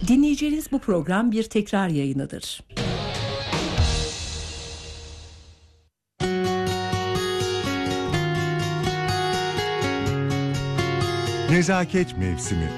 Dinleyeceğiniz bu program bir tekrar yayınıdır. Nezaket Mevsimi.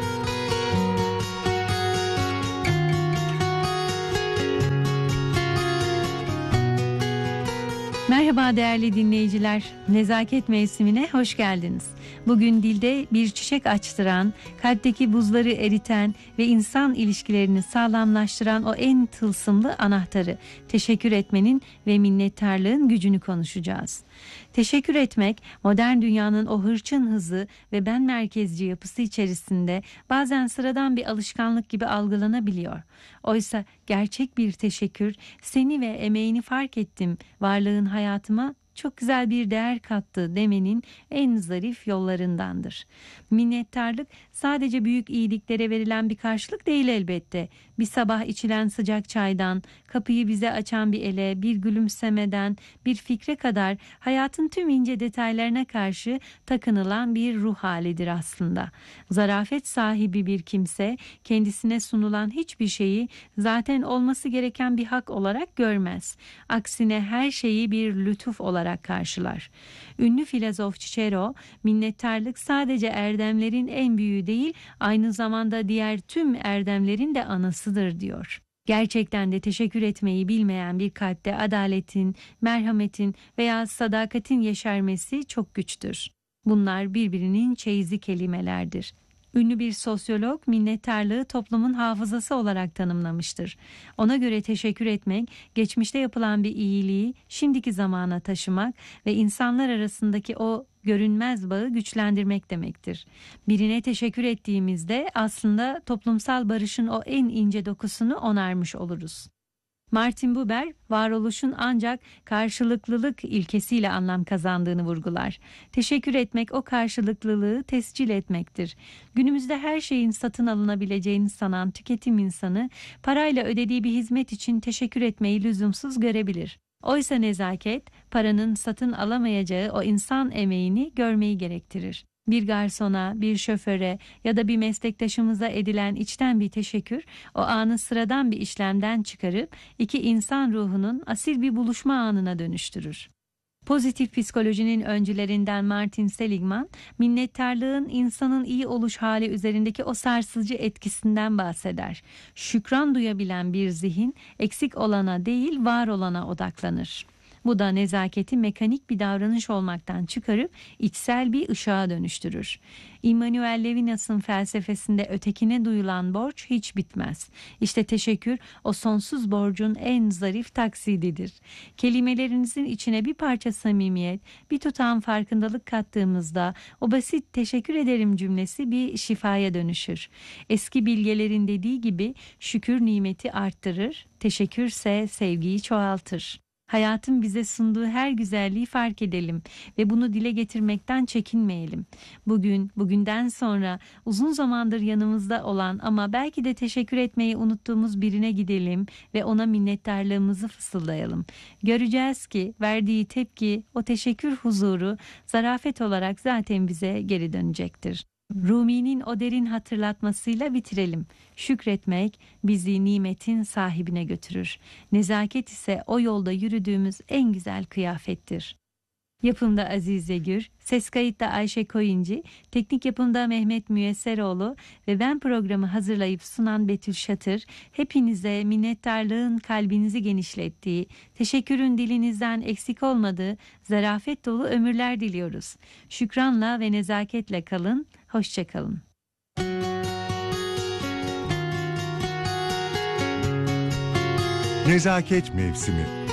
Merhaba değerli dinleyiciler, Nezaket Mevsimi'ne hoş geldiniz. Bugün dilde bir çiçek açtıran, kalpteki buzları eriten ve insan ilişkilerini sağlamlaştıran o en tılsımlı anahtarı, teşekkür etmenin ve minnettarlığın gücünü konuşacağız. Teşekkür etmek, modern dünyanın o hırçın hızı ve ben merkezci yapısı içerisinde bazen sıradan bir alışkanlık gibi algılanabiliyor. Oysa gerçek bir teşekkür, seni ve emeğini fark ettim, varlığın hayatıma çok güzel bir değer kattı demenin en zarif yollarındandır. Minnettarlık sadece büyük iyiliklere verilen bir karşılık değil elbette. Bir sabah içilen sıcak çaydan, kapıyı bize açan bir ele, bir gülümsemeden, bir fikre kadar hayatın tüm ince detaylarına karşı takınılan bir ruh halidir aslında. Zarafet sahibi bir kimse kendisine sunulan hiçbir şeyi zaten olması gereken bir hak olarak görmez. Aksine her şeyi bir lütuf olarak karşılar. Ünlü filozof Cicero, minnettarlık sadece erdemlerin en büyüğü değil, aynı zamanda diğer tüm erdemlerin de anasıdır diyor. Gerçekten de teşekkür etmeyi bilmeyen bir kalpte adaletin, merhametin veya sadakatin yeşermesi çok güçtür. Bunlar birbirinin çeyizi kelimelerdir. Ünlü bir sosyolog minnettarlığı toplumun hafızası olarak tanımlamıştır. Ona göre teşekkür etmek, geçmişte yapılan bir iyiliği şimdiki zamana taşımak ve insanlar arasındaki o görünmez bağı güçlendirmek demektir. Birine teşekkür ettiğimizde aslında toplumsal barışın o en ince dokusunu onarmış oluruz. Martin Buber, varoluşun ancak karşılıklılık ilkesiyle anlam kazandığını vurgular. Teşekkür etmek o karşılıklılığı tescil etmektir. Günümüzde her şeyin satın alınabileceğini sanan tüketim insanı, parayla ödediği bir hizmet için teşekkür etmeyi lüzumsuz görebilir. Oysa nezaket, paranın satın alamayacağı o insan emeğini görmeyi gerektirir. Bir garsona, bir şoföre ya da bir meslektaşımıza edilen içten bir teşekkür, o anı sıradan bir işlemden çıkarıp iki insan ruhunun asil bir buluşma anına dönüştürür. Pozitif psikolojinin öncülerinden Martin Seligman, minnettarlığın insanın iyi oluş hali üzerindeki o sarsıcı etkisinden bahseder. Şükran duyabilen bir zihin, eksik olana değil, var olana odaklanır. Bu da nezaketi mekanik bir davranış olmaktan çıkarıp içsel bir ışığa dönüştürür. Immanuel Levinas'ın felsefesinde ötekine duyulan borç hiç bitmez. İşte teşekkür o sonsuz borcun en zarif taksididir. Kelimelerinizin içine bir parça samimiyet, bir tutam farkındalık kattığımızda o basit teşekkür ederim cümlesi bir şifaya dönüşür. Eski bilgelerin dediği gibi şükür nimeti arttırır, teşekkürse sevgiyi çoğaltır. Hayatın bize sunduğu her güzelliği fark edelim ve bunu dile getirmekten çekinmeyelim. Bugünden sonra uzun zamandır yanımızda olan ama belki de teşekkür etmeyi unuttuğumuz birine gidelim ve ona minnettarlığımızı fısıldayalım. Göreceğiz ki verdiği tepki, o teşekkür huzuru, zarafet olarak zaten bize geri dönecektir. Rumi'nin o derin hatırlatmasıyla bitirelim. Şükretmek bizi nimetin sahibine götürür. Nezaket ise o yolda yürüdüğümüz en güzel kıyafettir. Yapımda Azize Gür, ses kayıtta Ayşe Koyuncu, teknik yapımda Mehmet Müyesseroğlu ve ben programı hazırlayıp sunan Betül Şatır, hepinize minnettarlığın kalbinizi genişlettiği, teşekkürün dilinizden eksik olmadığı, zarafet dolu ömürler diliyoruz. Şükranla ve nezaketle kalın, hoşça kalın. Nezaket Mevsimi.